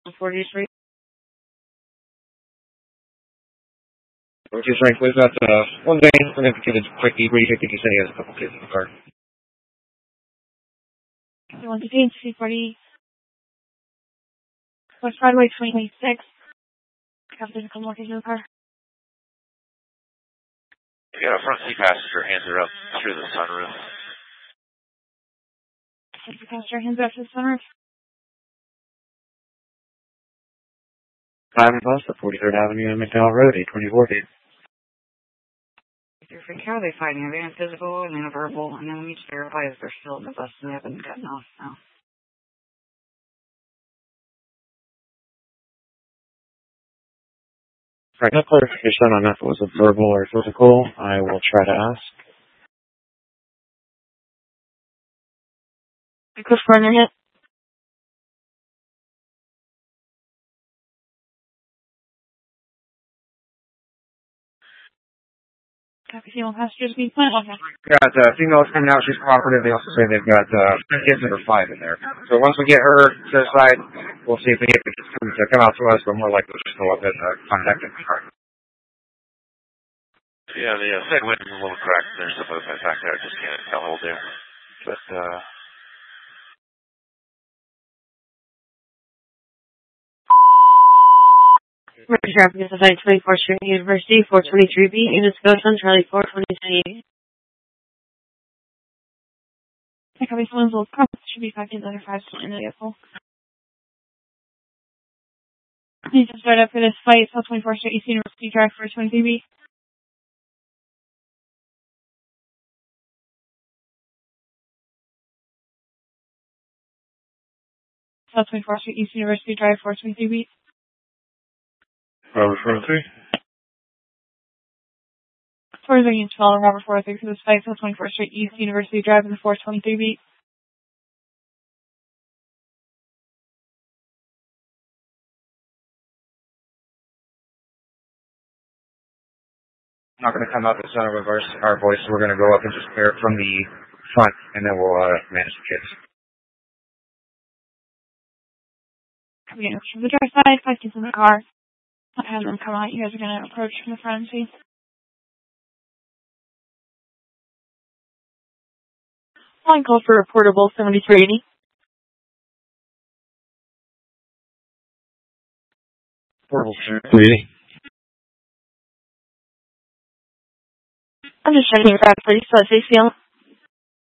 43. Just right, we've got one day. We're going to give it a quick debrief. I think he said he has a couple kids in the car. You want to change 340 West Broadway 2026. Have a couple more kids in the car. We got a front seat passenger, hands are up through the sunroof. Front seat passenger, hands up to the sunroof. 5 bus at 43rd Avenue and McDowell Road, 824 feet. If you're freaked out, they find you. They have physical and then a verbal, and then we need to verify if they're still in the bus and they haven't gotten off now. Right, no clarification on if it was a verbal or physical. I will try to ask. Good front hit. Copy, female passengers being put. Okay. Got females coming out. She's cooperative. They also say they've got kids that are 5 in there. So once we get her to the side, we'll see if we get the kids to come out to us, but more likely just go up and contact in the car. Yeah, the side wind is a little cracked. There's some other back there. I just can't tell hold there. But, Mercury traffic is assigned 24th Street University, 423B, units go on Charlie 420. I copy someone's little cross. Should be 5 kids under 5 still in the vehicle. You just start up for this flight, South 24th Street East University Drive 423B. South 24th Street East University Drive 423B. Robert 403. Tours are used to follow Robert 403 for this flight, South 24th Street East University Drive in the 423B. Not going to come up in the center of our voice, so we're going to go up and just clear it from the front, and then we'll manage the kids. Coming in from the drive side, 5 kids in the car. I'll have them come out. You guys are going to approach from the front and see. Line call for reportable 7380. Portable 380. I'm just checking your back, please. So it's ACL.